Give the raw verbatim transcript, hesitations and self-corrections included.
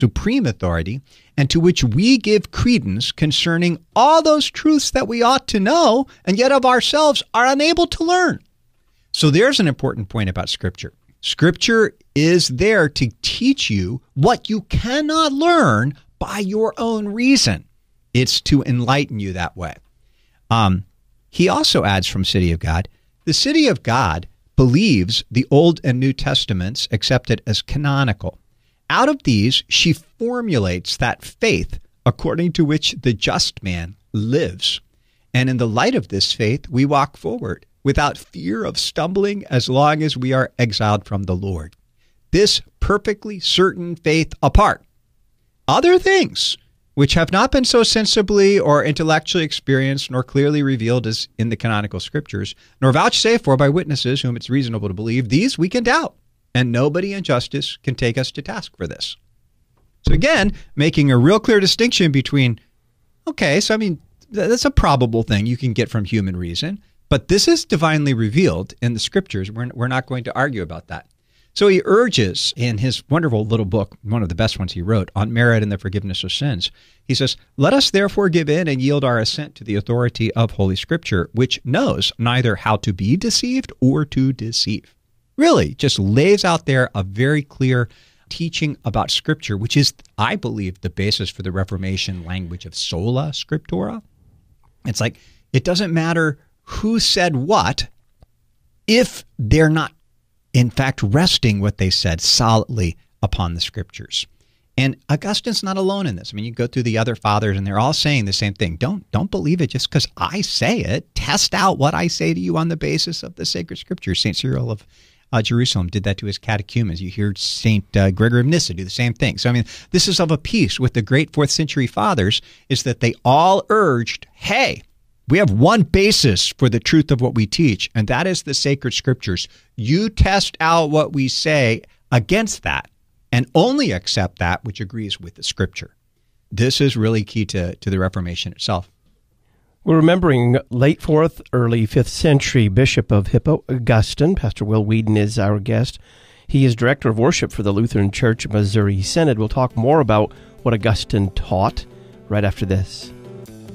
supreme authority, and to which we give credence concerning all those truths that we ought to know, and yet of ourselves are unable to learn. So there's an important point about Scripture. Scripture is there to teach you what you cannot learn by your own reason. It's to enlighten you that way. Um, he also adds from City of God, the City of God believes the Old and New Testaments accepted as canonical. Out of these, she formulates that faith according to which the just man lives. And in the light of this faith, we walk forward without fear of stumbling as long as we are exiled from the Lord. This perfectly certain faith apart. Other things, which have not been so sensibly or intellectually experienced nor clearly revealed as in the canonical Scriptures, nor vouchsafed for by witnesses whom it's reasonable to believe, these we can doubt. And nobody in justice can take us to task for this. So again, making a real clear distinction between, okay, so I mean, that's a probable thing you can get from human reason, but this is divinely revealed in the Scriptures. We're, we're not going to argue about that. So he urges in his wonderful little book, one of the best ones he wrote, on merit and the forgiveness of sins, he says, let us therefore give in and yield our assent to the authority of Holy Scripture, which knows neither how to be deceived or to deceive. Really just lays out there a very clear teaching about Scripture, which is, I believe, the basis for the Reformation language of sola scriptura. It's like, it doesn't matter who said what if they're not, in fact, resting what they said solidly upon the Scriptures. And Augustine's not alone in this. I mean, you go through the other fathers, and they're all saying the same thing. Don't don't believe it just because I say it. Test out what I say to you on the basis of the sacred Scriptures. Saint Cyril of Uh, Jerusalem did that to his catechumens. You hear Saint Uh, Gregory of Nyssa do the same thing. So, I mean, this is of a piece with the great fourth century fathers, is that they all urged, hey, we have one basis for the truth of what we teach, and that is the sacred Scriptures. You test out what we say against that, and only accept that which agrees with the Scripture. This is really key to, to the Reformation itself. We're remembering late fourth, early fifth century Bishop of Hippo, Augustine. Pastor Will Whedon is our guest. He is Director of Worship for the Lutheran Church Missouri Synod. We'll talk more about what Augustine taught right after this.